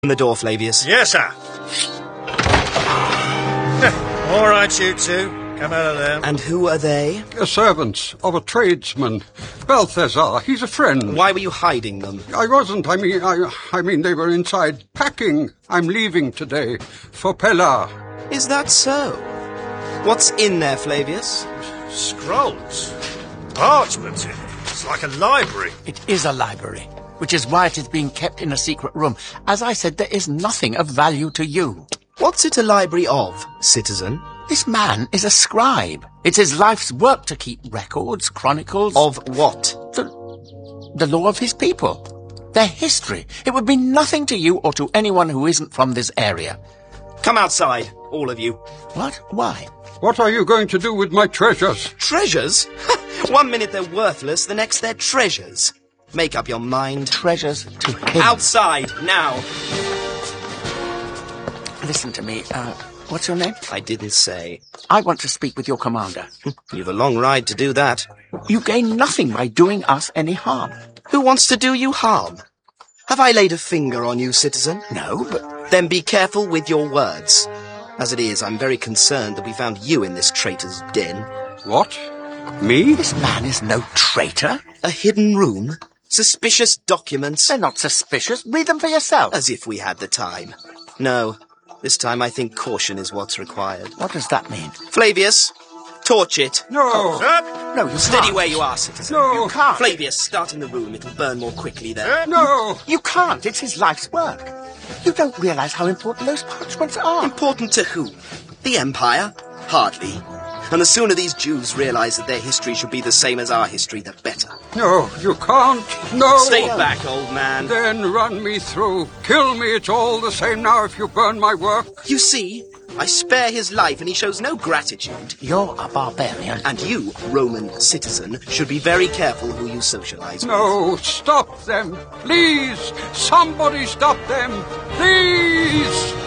Open the door, Flavius. Yes, sir. All right, you two. Come out of there. And who are they? Servants of a tradesman. Balthazar, he's a friend. Why were you hiding them? I wasn't. I mean, they were inside packing. I'm leaving today for Pella. Is that so? What's in there, Flavius? Scrolls. Parchment. It's like a library. It is a library, which is why it is being kept in a secret room. As I said, there is nothing of value to you. What's it a library of, citizen? This man is a scribe. It's his life's work to keep records, chronicles... Of what? The law of his people. Their history. It would be nothing to you or to anyone who isn't from this area. Come outside, all of you. What? Why? What are you going to do with my treasures? Treasures? 1 minute they're worthless, the next they're treasures. Make up your mind. Treasures to him. Outside, now. Listen to me. What's your name? I didn't say. I want to speak with your commander. You've a long ride to do that. You gain nothing by doing us any harm. Who wants to do you harm? Have I laid a finger on you, citizen? No, but... Then be careful with your words. As it is, I'm very concerned that we found you in this traitor's den. What? Me? This man is no traitor. A hidden room? Suspicious documents? They're not suspicious. Read them for yourself. As if we had the time. No, this time I think caution is what's required. What does that mean? Flavius, torch it. No. No, you Steady can't. where you are, citizen. No. You can't. Flavius, start in the room. It'll burn more quickly there. No. You can't. It's his life's work. You don't realize how important those parchments are. Important to whom? The Empire? Hardly. And the sooner these Jews realize that their history should be the same as our history, the better. No, you can't. No. Stay back, old man. Then run me through. Kill me. It's all the same now if you burn my work. You see, I spare his life and he shows no gratitude. You're a barbarian. And you, Roman citizen, should be very careful who you socialize with. No, stop them. Please. Somebody stop them. Please.